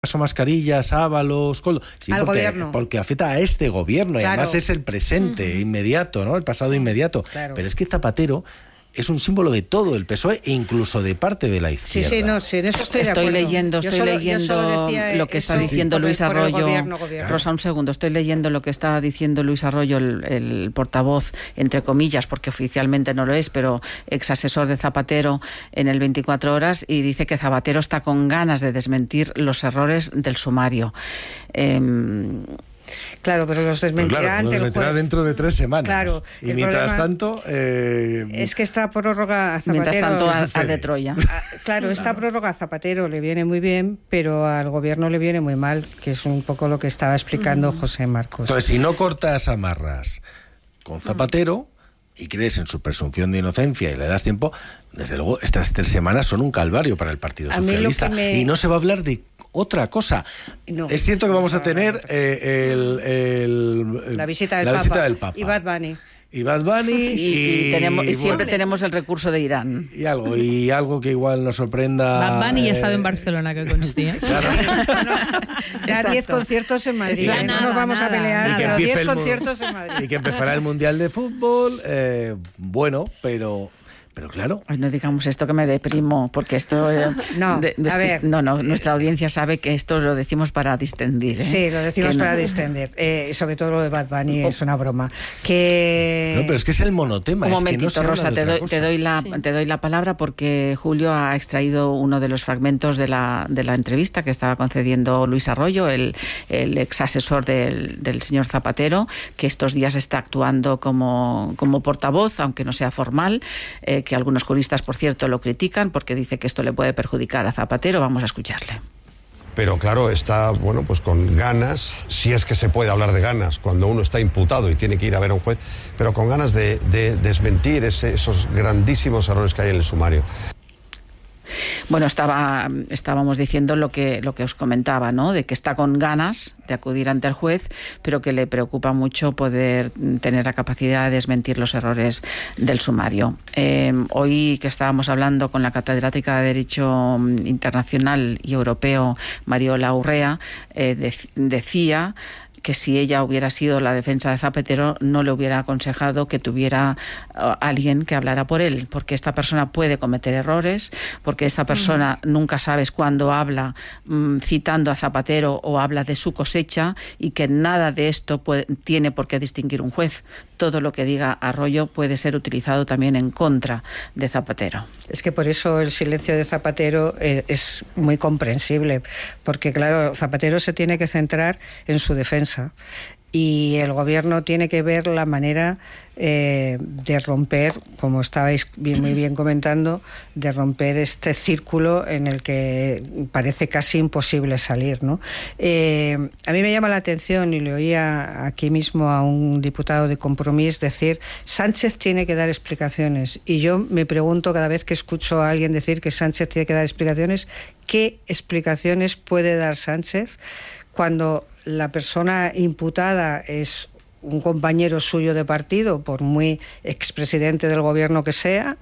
caso Mascarillas, Ábalos, Koldo. Sí, al gobierno. Porque afecta a este gobierno, y claro. además es el presente inmediato, ¿no? El pasado inmediato. Claro. Pero es que Zapatero es un símbolo de todo el PSOE e incluso de parte de la izquierda. Sí, no, sí, en eso estoy de acuerdo. Estoy leyendo lo que está diciendo Luis Arroyo. Rosa, un segundo. Estoy leyendo lo que está diciendo Luis Arroyo, el portavoz, entre comillas, porque oficialmente no lo es, pero ex asesor de Zapatero en el 24 Horas, y dice que Zapatero está con ganas de desmentir los errores del sumario. Claro, pero los desmentirá ante el juez. Dentro de 3 semanas. Claro. Y mientras tanto... Es que esta prórroga a Zapatero... Mientras tanto, a de Troya. Claro, esta prórroga a Zapatero le viene muy bien, pero al gobierno le viene muy mal, que es un poco lo que estaba explicando José Marcos. Entonces, si no cortas amarras con Zapatero y crees en su presunción de inocencia y le das tiempo, desde luego estas 3 semanas son un calvario para el Partido Socialista. Y no se va a hablar de otra cosa. No, es cierto que vamos a tener la visita del Papa. Y Bad Bunny. Y siempre tenemos el recurso de Irán. Y algo que igual nos sorprenda. Bad Bunny ya ha estado en Barcelona, que conste. Claro. Ya 10 conciertos en Madrid. No nos vamos a pelear, pero 10 conciertos en Madrid. Y que empezará el Mundial de Fútbol. Bueno, pero claro. Ay, no digamos esto, que me deprimo, porque esto... nuestra audiencia sabe que esto lo decimos para distender. Sí, lo decimos para distender. Sobre todo lo de Bad Bunny es una broma. No, pero es que es el monotema. Un momentito, Rosa, te doy la palabra, porque Julio ha extraído uno de los fragmentos de la entrevista que estaba concediendo Luis Arroyo, el ex asesor del señor Zapatero, que estos días está actuando como portavoz, aunque no sea formal, que algunos juristas, por cierto, lo critican porque dice que esto le puede perjudicar a Zapatero. Vamos a escucharle. Pero claro, está pues con ganas, si es que se puede hablar de ganas, cuando uno está imputado y tiene que ir a ver a un juez, pero con ganas de desmentir esos grandísimos errores que hay en el sumario. Bueno, estábamos diciendo lo que os comentaba, ¿no? De que está con ganas de acudir ante el juez, pero que le preocupa mucho poder tener la capacidad de desmentir los errores del sumario. Hoy que estábamos hablando con la catedrática de Derecho Internacional y Europeo, Mariola Urrea, decía que si ella hubiera sido la defensa de Zapatero, no le hubiera aconsejado que tuviera alguien que hablara por él, porque esta persona puede cometer errores, porque esta persona nunca sabes cuándo habla citando a Zapatero o habla de su cosecha, y que nada de esto tiene por qué distinguir un juez. Todo lo que diga Arroyo puede ser utilizado también en contra de Zapatero. Es que por eso el silencio de Zapatero es muy comprensible, porque claro, Zapatero se tiene que centrar en su defensa, y el gobierno tiene que ver la manera de romper, como estabais muy bien comentando, de romper este círculo en el que parece casi imposible salir, ¿no? A mí me llama la atención, y le oía aquí mismo a un diputado de Compromís decir: Sánchez tiene que dar explicaciones. Y yo me pregunto, cada vez que escucho a alguien decir que Sánchez tiene que dar explicaciones, ¿qué explicaciones puede dar Sánchez cuando la persona imputada es un compañero suyo de partido, por muy expresidente del gobierno que sea?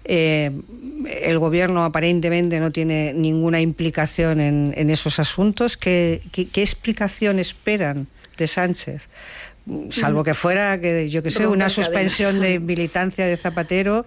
El gobierno aparentemente no tiene ninguna implicación en esos asuntos. ¿Qué explicación esperan de Sánchez? Salvo que fuera, una suspensión de militancia de Zapatero.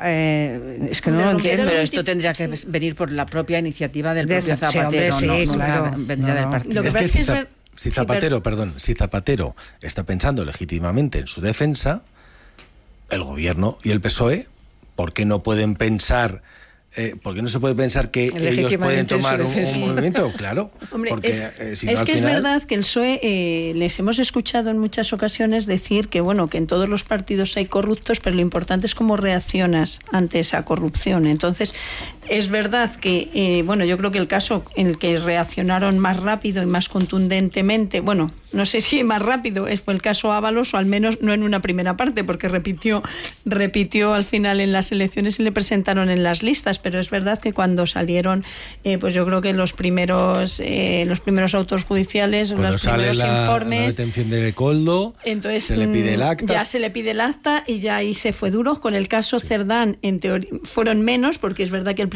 Es que no lo entiendo. Pero esto tendría que venir por la propia iniciativa del propio Zapatero. Claro. Vendría del partido. Lo que pasa es que si Zapatero está pensando legítimamente en su defensa, el gobierno y el PSOE, ¿por qué no pueden pensar? ¿Por qué no se puede pensar que ellos pueden tomar un movimiento? Claro. Hombre, porque, es verdad que el PSOE les hemos escuchado en muchas ocasiones decir que en todos los partidos hay corruptos, pero lo importante es cómo reaccionas ante esa corrupción. Entonces, es verdad que, yo creo que el caso en el que reaccionaron más rápido y más contundentemente, no sé si más rápido, fue el caso Ábalos, o al menos no en una primera parte, porque repitió al final en las elecciones y le presentaron en las listas, pero es verdad que cuando salieron, yo creo que los primeros autos judiciales, los primeros informes... la detención de Koldo, entonces, se le pide el acta. Ya se le pide el acta y ya ahí se fue duro. Con el caso Cerdán, en teoría, fueron menos, porque es verdad que al principio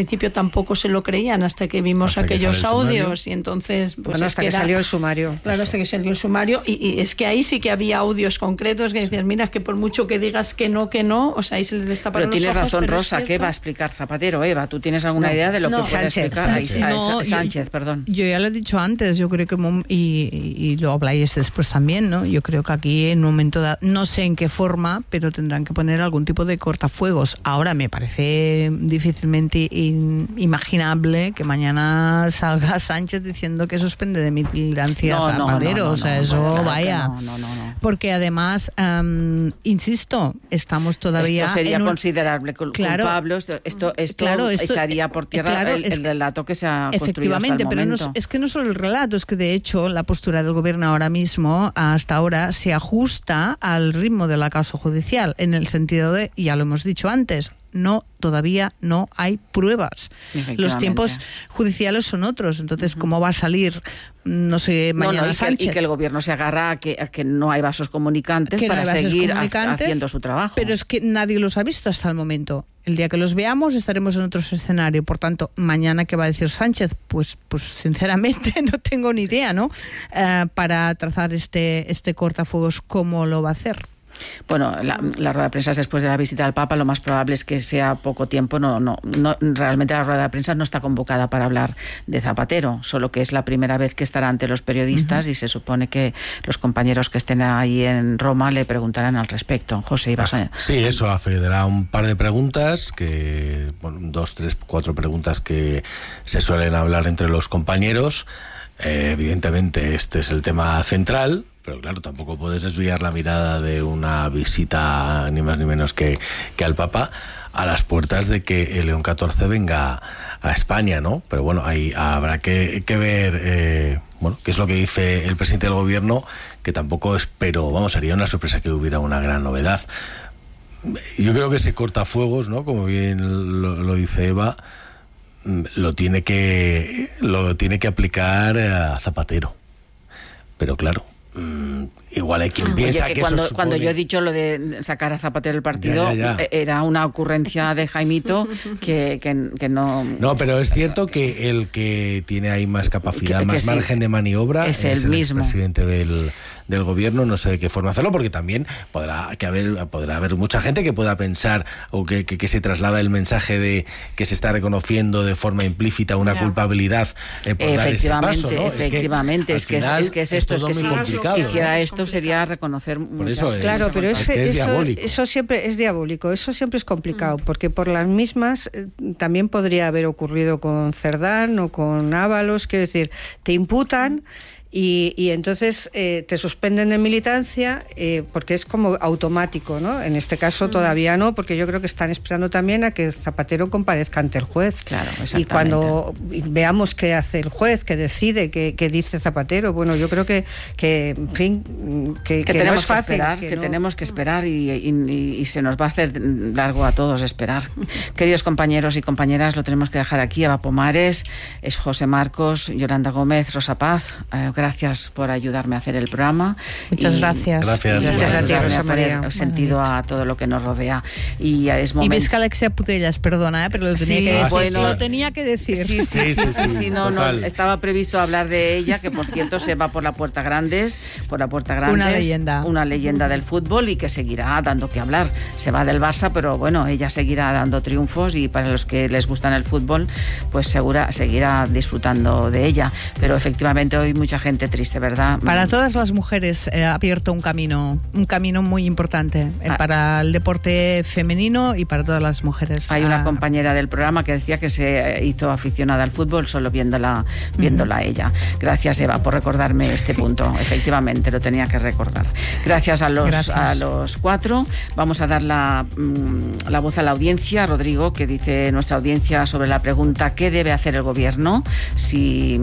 principio tampoco se lo creían hasta que vimos aquellos audios y entonces... Pues hasta que salió el sumario. Claro, hasta que salió el sumario y es que ahí sí que había audios concretos que decían, mira, que por mucho que digas que no, o sea, ahí se les destaparon los ojos. Pero tienes razón, Rosa, ¿qué va a explicar Zapatero? Eva, ¿tú tienes alguna idea de lo que puede explicar? Sánchez, perdón. Yo ya lo he dicho antes, yo creo que, y lo habláis después también, ¿no? Yo creo que aquí en un momento dado, no sé en qué forma, pero tendrán que poner algún tipo de cortafuegos. Ahora me parece difícilmente imaginable que mañana salga Sánchez diciendo que suspende de militancia a Zapatero. O sea, eso vaya. Porque además, insisto, estamos todavía... Esto sería considerable culpable. Esto echaría por tierra el relato que se ha construido hasta el momento. Efectivamente, pero es que no solo el relato, es que de hecho la postura del gobierno ahora mismo, hasta ahora, se ajusta al ritmo de la causa judicial, en el sentido de, ya lo hemos dicho antes, todavía no hay pruebas. Los tiempos judiciales son otros. Entonces, ¿cómo va a salir, no sé, mañana Sánchez? Y que el gobierno se agarra a que no hay vasos comunicantes para seguir haciendo su trabajo. Pero es que nadie los ha visto hasta el momento. El día que los veamos estaremos en otro escenario. Por tanto, mañana, ¿qué va a decir Sánchez? Pues sinceramente no tengo ni idea, ¿no? Para trazar este cortafuegos, ¿cómo lo va a hacer? Bueno, la rueda de prensa después de la visita al Papa, lo más probable es que sea poco tiempo. Realmente la rueda de prensa no está convocada para hablar de Zapatero, solo que es la primera vez que estará ante los periodistas y se supone que los compañeros que estén ahí en Roma le preguntarán al respecto. José, ibas a... Sí, eso, afederará un par de preguntas, 2, 3, 4 preguntas que se suelen hablar entre los compañeros. Evidentemente este es el tema central, pero claro, tampoco puedes desviar la mirada de una visita ni más ni menos que al Papa a las puertas de que el León XIV venga a España, ¿no? Pero bueno, ahí habrá que ver qué es lo que dice el presidente del gobierno, que tampoco espero, sería una sorpresa que hubiera una gran novedad. Yo creo que ese cortafuegos, ¿no? Como bien lo dice Eva, lo tiene que aplicar a Zapatero. Pero claro, igual hay quien piensa que cuando, eso supone... cuando yo he dicho lo de sacar a Zapatero del partido, era una ocurrencia de Jaimito que no... No, pero es cierto que el que tiene ahí más capacidad, más margen de maniobra es el mismo presidente del gobierno. No sé de qué forma hacerlo, porque también podrá haber mucha gente que pueda pensar o que se traslada el mensaje de que se está reconociendo de forma implícita una culpabilidad por dar ese paso, ¿no? Efectivamente, es que es esto, es que si hiciera esto sería reconocer muchas cosas. Claro, pero eso siempre es diabólico, eso siempre es complicado, porque por las mismas también podría haber ocurrido con Cerdán o con Ábalos, quiero decir, te imputan y entonces te suspenden de militancia porque es como automático, ¿no? En este caso todavía no, porque yo creo que están esperando también a que Zapatero comparezca ante el juez. Claro, y cuando veamos qué hace el juez, qué decide, qué dice Zapatero, bueno, yo creo que en fin, que no es fácil. Tenemos que esperar y se nos va a hacer largo a todos esperar. Queridos compañeros y compañeras, lo tenemos que dejar aquí. Eva Pomares, es José Marcos, Yolanda Gómez, Rosa Paz. Gracias por ayudarme a hacer el programa. Muchas gracias. Gracias a ti, Rosa María. El sentido a todo lo que nos rodea. Y es momento... Y ves que Alexia Putellas, perdona, pero lo tenía que decir. Sí, no, estaba previsto hablar de ella, que por cierto se va por la Puerta Grandes. Una leyenda del fútbol y que seguirá dando que hablar. Se va del Barça, pero bueno, ella seguirá dando triunfos y para los que les gustan el fútbol, pues seguirá disfrutando de ella. Pero efectivamente hoy mucha gente triste, ¿verdad? Para todas las mujeres ha abierto un camino muy importante para el deporte femenino y para todas las mujeres. Hay una compañera del programa que decía que se hizo aficionada al fútbol solo viéndola ella. Gracias, Eva, por recordarme este punto. Efectivamente, lo tenía que recordar. Gracias a los cuatro. Vamos a dar la voz a la audiencia. Rodrigo, que dice nuestra audiencia sobre la pregunta ¿qué debe hacer el gobierno? Si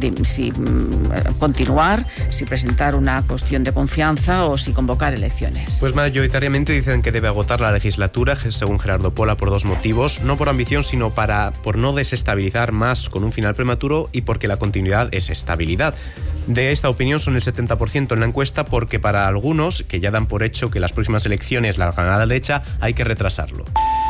continuar, si presentar una cuestión de confianza o si convocar elecciones. Pues mayoritariamente dicen que debe agotar la legislatura, según Gerardo Pola, por 2 motivos, no por ambición, sino por no desestabilizar más con un final prematuro y porque la continuidad es estabilidad. De esta opinión son el 70% en la encuesta, porque para algunos, que ya dan por hecho que las próximas elecciones la ganará la derecha, hay que retrasarlo.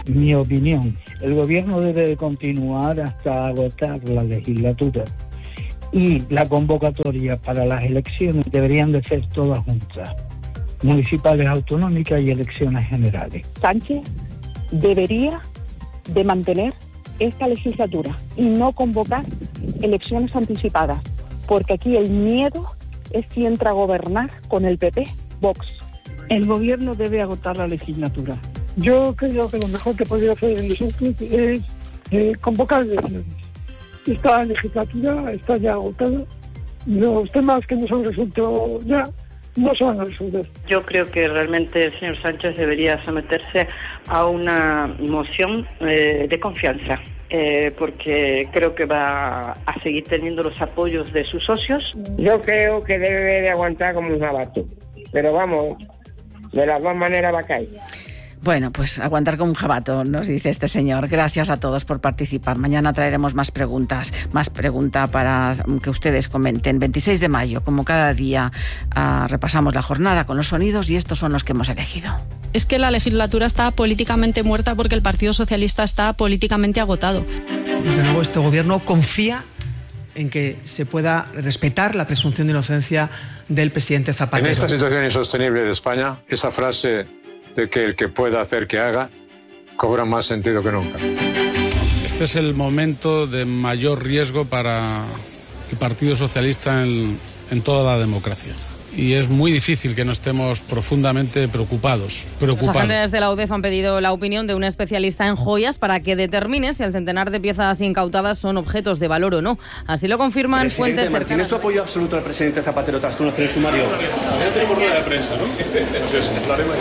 Mi opinión, el gobierno debe de continuar hasta agotar la legislatura y la convocatoria para las elecciones deberían de ser todas juntas, municipales, autonómicas y elecciones generales. Sánchez debería de mantener esta legislatura y no convocar elecciones anticipadas, porque aquí el miedo es si entra a gobernar con el PP, Vox. El gobierno debe agotar la legislatura. Yo creo que lo mejor que podría hacer el Sánchez es convocar elecciones. Esta legislatura está ya agotada. Los temas que nos han resuelto ya no se van a resolver. Yo creo que realmente el señor Sánchez debería someterse a una moción de confianza, porque creo que va a seguir teniendo los apoyos de sus socios. Yo creo que debe de aguantar como un jabato, pero vamos, de las dos maneras va a caer. Bueno, pues aguantar como un jabato, nos dice este señor. Gracias a todos por participar. Mañana traeremos más pregunta para que ustedes comenten. 26 de mayo, como cada día, repasamos la jornada con los sonidos y estos son los que hemos elegido. Es que la legislatura está políticamente muerta porque el Partido Socialista está políticamente agotado. Desde luego, este gobierno confía en que se pueda respetar la presunción de inocencia del presidente Zapatero. En esta situación insostenible de España, esa frase de que el que pueda hacer que haga cobra más sentido que nunca. Este es el momento de mayor riesgo para el Partido Socialista en toda la democracia. Y es muy difícil que no estemos profundamente preocupados. Los agentes de la UDEF han pedido la opinión de un especialista en joyas para que determine si el centenar de piezas incautadas son objetos de valor o no. Así lo confirman fuentes cercanas. ¿Tiene su apoyo absoluto al presidente Zapatero tras conocer el sumario? Ya tenemos rueda de prensa, ¿no? Entonces, hablaremos.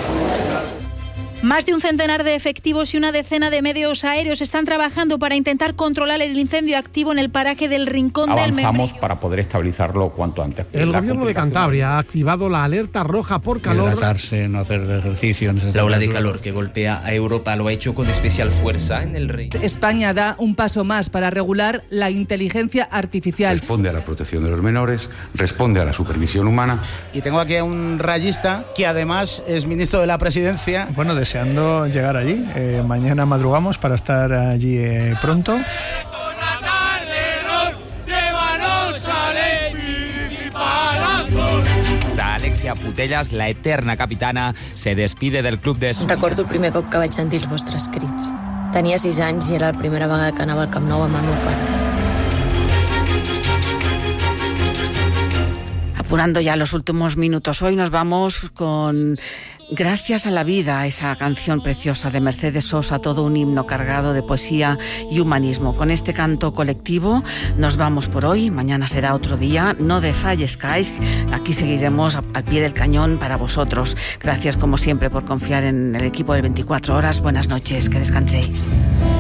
Más de un centenar de efectivos y una decena de medios aéreos están trabajando para intentar controlar el incendio activo en el paraje del Rincón del Membrillo. Avanzamos para poder estabilizarlo cuanto antes. El gobierno de Cantabria ha activado la alerta roja por calor. Hidratarse, no hacer ejercicio. La ola de calor que golpea a Europa lo ha hecho con especial fuerza en el Reino. España da un paso más para regular la inteligencia artificial. Responde a la protección de los menores, responde a la supervisión humana. Y tengo aquí a un rayista que además es ministro de la Presidencia. Bueno, deseando llegar allí. Mañana madrugamos para estar allí pronto. Alexia Putellas, la eterna capitana, se despide del club de... Recordo el primer cop que vaig sentir els vostres crits. Tenia 6 anys i era la primera vegada que anava al Camp Nou amb el meu pare. Apurando ya los últimos minutos, hoy nos vamos con Gracias a la vida, esa canción preciosa de Mercedes Sosa, todo un himno cargado de poesía y humanismo. Con este canto colectivo nos vamos por hoy, mañana será otro día, no desfallezcáis, aquí seguiremos al pie del cañón para vosotros. Gracias como siempre por confiar en el equipo de 24 horas, buenas noches, que descanséis.